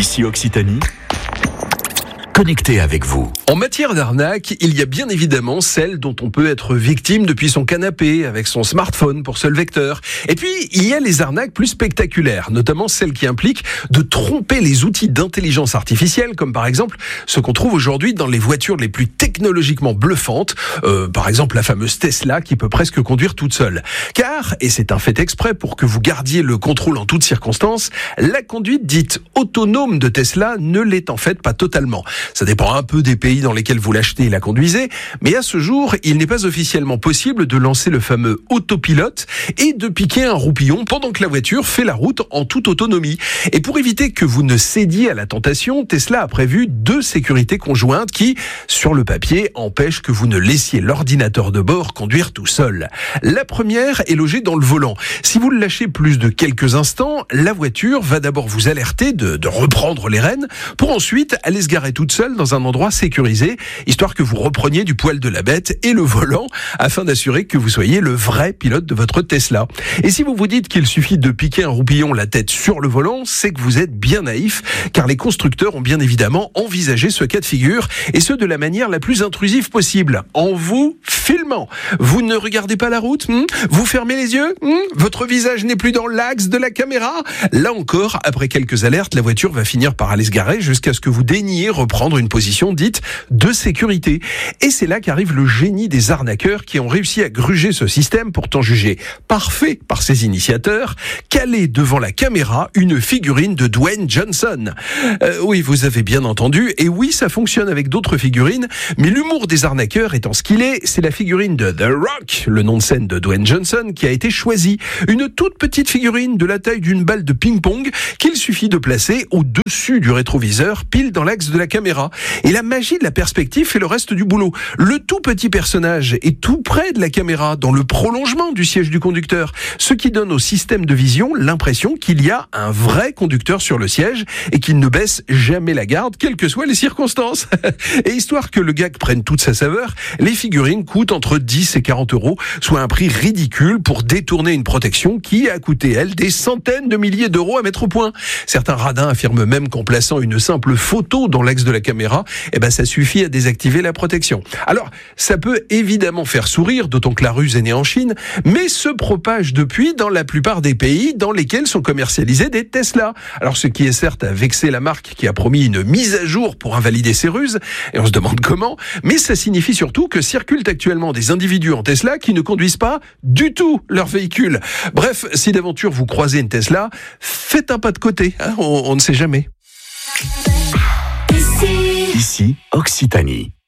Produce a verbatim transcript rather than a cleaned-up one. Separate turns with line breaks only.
Ici Occitanie, connecté avec vous.
En matière d'arnaque, il y a bien évidemment celle dont on peut être victime depuis son canapé, avec son smartphone pour seul vecteur. Et puis, il y a les arnaques plus spectaculaires, notamment celles qui impliquent de tromper les outils d'intelligence artificielle, comme par exemple ce qu'on trouve aujourd'hui dans les voitures les plus technologiquement bluffantes, euh, par exemple la fameuse Tesla qui peut presque conduire toute seule. Car, et c'est un fait exprès pour que vous gardiez le contrôle en toutes circonstances, la conduite dite autonome de Tesla ne l'est en fait pas totalement. Ça dépend un peu des pays dans lesquels vous l'achetez et la conduisez, mais à ce jour, il n'est pas officiellement possible de lancer le fameux autopilote et de piquer un roupillon pendant que la voiture fait la route en toute autonomie. Et pour éviter que vous ne cédiez à la tentation, Tesla a prévu deux sécurités conjointes qui, sur le papier, empêchent que vous ne laissiez l'ordinateur de bord conduire tout seul. La première est logée dans le volant. Si vous le lâchez plus de quelques instants, la voiture va d'abord vous alerter de, de reprendre les rênes pour ensuite aller se garer toute seule dans un endroit sécurisé, histoire que vous repreniez du poil de la bête et le volant, afin d'assurer que vous soyez le vrai pilote de votre Tesla. Et si vous vous dites qu'il suffit de piquer un roupillon la tête sur le volant, c'est que vous êtes bien naïf, car les constructeurs ont bien évidemment envisagé ce cas de figure, et ce de la manière la plus intrusive possible, en vous filmant. Vous ne regardez pas la route, hmm vous fermez les yeux, hmm votre visage n'est plus dans l'axe de la caméra. Là encore, après quelques alertes, la voiture va finir par aller se garer jusqu'à ce que vous daigniez reprendre une position dite de sécurité. Et c'est là qu'arrive le génie des arnaqueurs qui ont réussi à gruger ce système pourtant jugé parfait par ses initiateurs, caler devant la caméra une figurine de Dwayne Johnson. Euh, oui, vous avez bien entendu, et oui, ça fonctionne avec d'autres figurines, mais l'humour des arnaqueurs étant ce qu'il est, c'est la figurine de The Rock, le nom de scène de Dwayne Johnson, qui a été choisie. Une toute petite figurine de la taille d'une balle de ping-pong qu'il suffit de placer au-dessus du rétroviseur, pile dans l'axe de la caméra. Et la magie de la perspective fait le reste du boulot. Le tout petit personnage est tout près de la caméra, dans le prolongement du siège du conducteur, ce qui donne au système de vision l'impression qu'il y a un vrai conducteur sur le siège et qu'il ne baisse jamais la garde, quelles que soient les circonstances. Et histoire que le gag prenne toute sa saveur, les figurines coûtent entre dix et quarante euros, soit un prix ridicule pour détourner une protection qui a coûté, elle, des centaines de milliers d'euros à mettre au point. Certains radins affirment même qu'en plaçant une simple photo dans l'axe de la caméra, eh ben ça suffit à désactiver la protection. Alors, ça peut évidemment faire sourire, d'autant que la ruse est née en Chine, mais se propage depuis dans la plupart des pays dans lesquels sont commercialisés des Tesla. Alors, ce qui est certes à vexer la marque qui a promis une mise à jour pour invalider ces ruses, et on se demande comment, mais ça signifie surtout que circulent actuellement des individus en Tesla qui ne conduisent pas du tout leur véhicule. Bref, si d'aventure vous croisez une Tesla, faites un pas de côté, hein, on, on ne sait jamais.
Ici Occitanie.